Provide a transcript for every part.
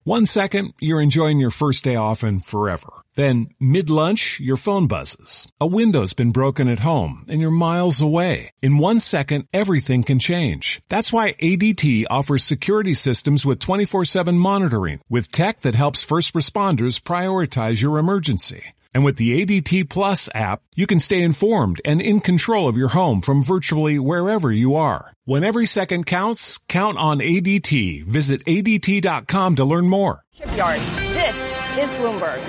1 second, you're enjoying your first day off and forever. Then, mid-lunch, your phone buzzes. A window's been broken at home, and you're miles away. In 1 second, everything can change. That's why ADT offers security systems with 24/7 monitoring, with tech that helps first responders prioritize your emergency. And with the ADT Plus app, you can stay informed and in control of your home from virtually wherever you are. When every second counts, count on ADT. Visit ADT.com to learn more. Shipyard. This is Bloomberg.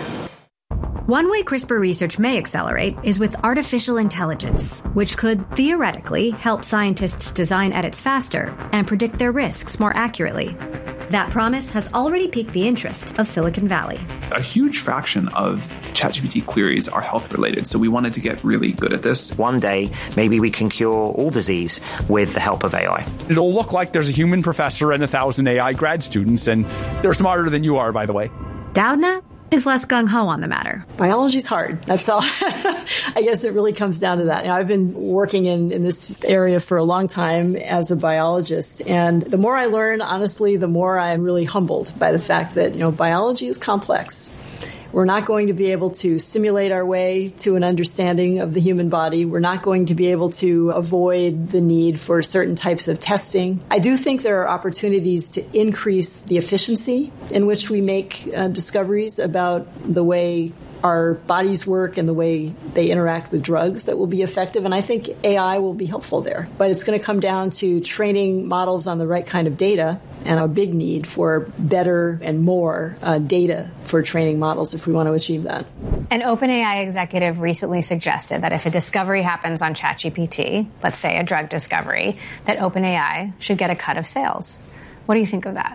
One way CRISPR research may accelerate is with artificial intelligence, which could theoretically help scientists design edits faster and predict their risks more accurately. That promise has already piqued the interest of Silicon Valley. A huge fraction of ChatGPT queries are health related, so we wanted to get really good at this. One day, maybe we can cure all disease with the help of AI. It'll look like there's a human professor and 1,000 AI grad students, and they're smarter than you are, by the way. Doudna is less gung-ho on the matter. Biology's hard. That's all. I guess it really comes down to that. I've been working in this area for a long time as a biologist. And the more I learn, honestly, the more I'm really humbled by the fact that, biology is complex. We're not going to be able to simulate our way to an understanding of the human body. We're not going to be able to avoid the need for certain types of testing. I do think there are opportunities to increase the efficiency in which we make discoveries about the way our bodies work and the way they interact with drugs that will be effective. And I think AI will be helpful there. But it's going to come down to training models on the right kind of data and a big need for better and more data for training models if we want to achieve that. An OpenAI executive recently suggested that if a discovery happens on ChatGPT, let's say a drug discovery, that OpenAI should get a cut of sales. What do you think of that?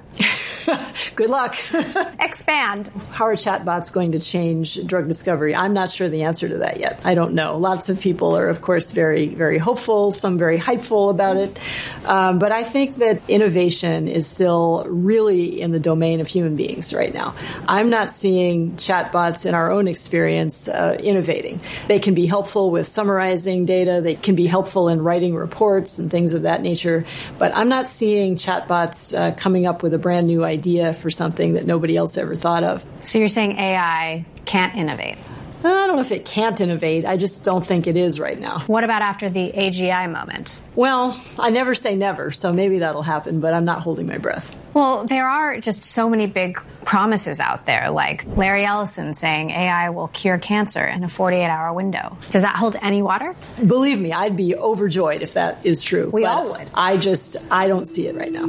Good luck. Expand. How are chatbots going to change drug discovery? I'm not sure the answer to that yet. I don't know. Lots of people are, of course, very, very hopeful, some very hypeful about it. But I think that innovation is still really in the domain of human beings right now. I'm not seeing chatbots in our own experience innovating. They can be helpful with summarizing data. They can be helpful in writing reports and things of that nature. But I'm not seeing chatbots coming up with a brand new idea for something that nobody else ever thought of. So you're saying AI can't innovate? I don't know if it can't innovate. I just don't think it is right now. What about after the AGI moment? Well, I never say never, so maybe that'll happen, but I'm not holding my breath. Well, there are just so many big promises out there, like Larry Ellison saying AI will cure cancer in a 48-hour window. Does that hold any water? Believe me, I'd be overjoyed if that is true. We all would. I don't see it right now.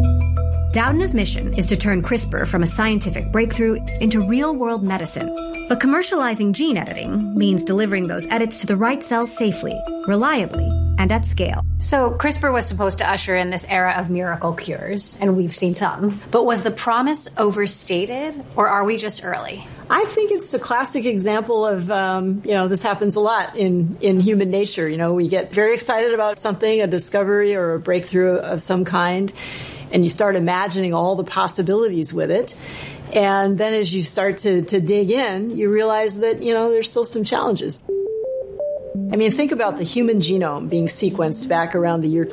Doudna's mission is to turn CRISPR from a scientific breakthrough into real-world medicine. But commercializing gene editing means delivering those edits to the right cells safely, reliably, and at scale. So CRISPR was supposed to usher in this era of miracle cures, and we've seen some. But was the promise overstated, or are we just early? I think it's a classic example of, this happens a lot in human nature. We get very excited about something, a discovery or a breakthrough of some kind, and you start imagining all the possibilities with it. And then as you start to dig in, you realize that, there's still some challenges. I mean, think about the human genome being sequenced back around the year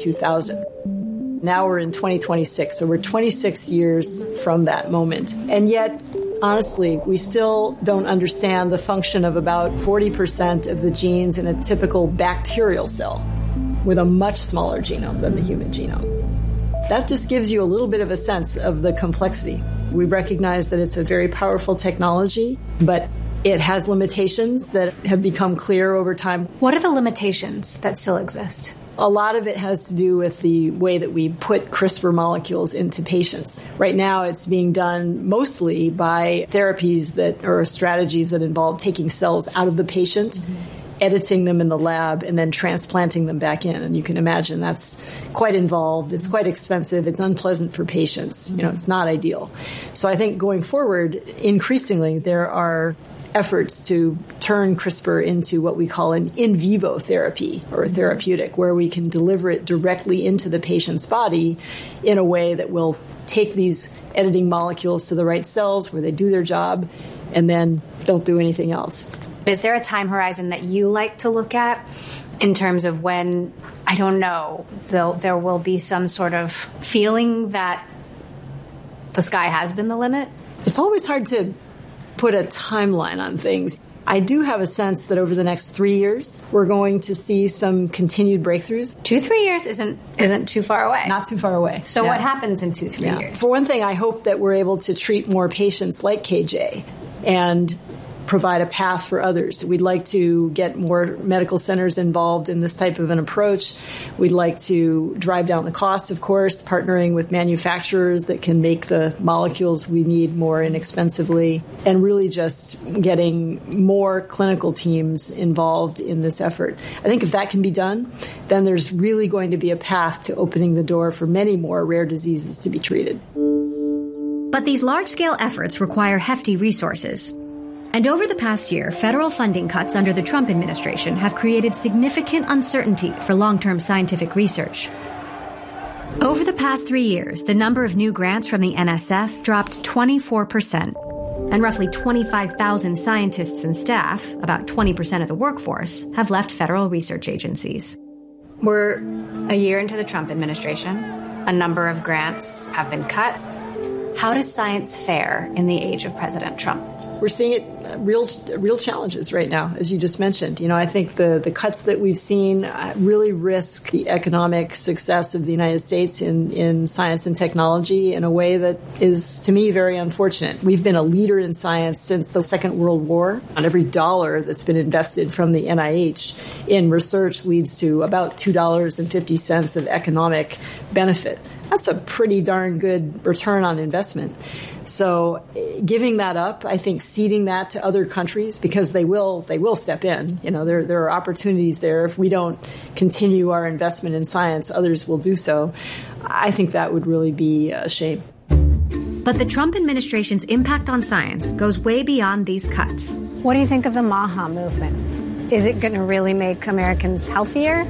2000. Now we're in 2026, so we're 26 years from that moment. And yet, honestly, we still don't understand the function of about 40% of the genes in a typical bacterial cell with a much smaller genome than the human genome. That just gives you a little bit of a sense of the complexity. We recognize that it's a very powerful technology, but it has limitations that have become clear over time. What are the limitations that still exist? A lot of it has to do with the way that we put CRISPR molecules into patients. Right now, it's being done mostly by therapies that are strategies that involve taking cells out of the patient, editing them in the lab, and then transplanting them back in. And you can imagine that's quite involved. It's quite expensive. It's unpleasant for patients. It's not ideal. So I think going forward, increasingly, there are efforts to turn CRISPR into what we call an in vivo therapy or a therapeutic, where we can deliver it directly into the patient's body in a way that will take these editing molecules to the right cells where they do their job and then don't do anything else. Is there a time horizon that you like to look at in terms of when, I don't know, there will be some sort of feeling that the sky has been the limit? It's always hard to put a timeline on things. I do have a sense that over the next 3 years, we're going to see some continued breakthroughs. 2-3 years isn't too far away. Not too far away. So what happens in 2-3 years? For one thing, I hope that we're able to treat more patients like KJ and provide a path for others. We'd like to get more medical centers involved in this type of an approach. We'd like to drive down the cost, of course, partnering with manufacturers that can make the molecules we need more inexpensively, and really just getting more clinical teams involved in this effort. I think if that can be done, then there's really going to be a path to opening the door for many more rare diseases to be treated. But these large-scale efforts require hefty resources. And over the past year, federal funding cuts under the Trump administration have created significant uncertainty for long-term scientific research. Over the past 3 years, the number of new grants from the NSF dropped 24%, and roughly 25,000 scientists and staff, about 20% of the workforce, have left federal research agencies. We're a year into the Trump administration. A number of grants have been cut. How does science fare in the age of President Trump? We're seeing it real challenges right now, as you just mentioned. I think the cuts that we've seen really risk the economic success of the United States in science and technology in a way that is, to me, very unfortunate. We've been a leader in science since the Second World War. On every dollar that's been invested from the NIH in research leads to about $2.50 of economic benefit. That's a pretty darn good return on investment. So giving that up, I think ceding that to other countries, because they will step in. There are opportunities there. If we don't continue our investment in science, others will do so. I think that would really be a shame. But the Trump administration's impact on science goes way beyond these cuts. What do you think of the MAHA movement? Is it going to really make Americans healthier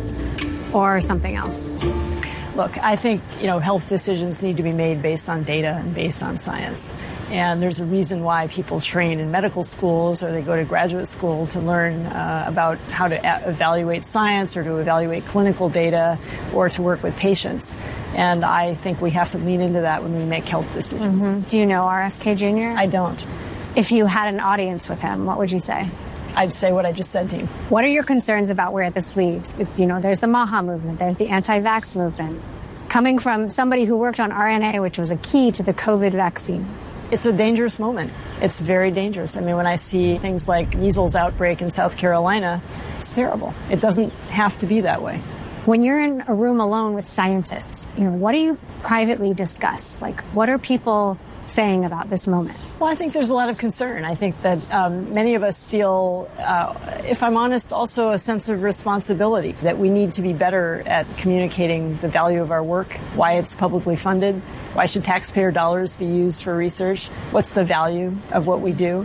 or something else? Look, I think, health decisions need to be made based on data and based on science. And there's a reason why people train in medical schools or they go to graduate school to learn about how to evaluate science or to evaluate clinical data or to work with patients. And I think we have to lean into that when we make health decisions. Mm-hmm. Do you know RFK Jr.? I don't. If you had an audience with him, what would you say? I'd say what I just said to you. What are your concerns about where this leads? There's the MAHA movement, there's the anti-vax movement. Coming from somebody who worked on RNA, which was a key to the COVID vaccine. It's a dangerous moment. It's very dangerous. I mean, when I see things like measles outbreak in South Carolina, it's terrible. It doesn't have to be that way. When you're in a room alone with scientists, what do you privately discuss? Like, what are people saying about this moment? Well, I think there's a lot of concern. I think that many of us feel, if I'm honest, also a sense of responsibility, that we need to be better at communicating the value of our work, why it's publicly funded, why should taxpayer dollars be used for research, what's the value of what we do.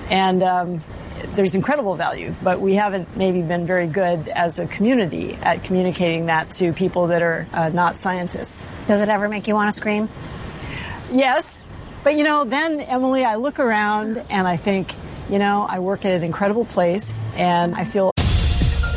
And there's incredible value, but we haven't maybe been very good as a community at communicating that to people that are not scientists. Does it ever make you want to scream? Yes. But, then, Emily, I look around and I think, I work at an incredible place and I feel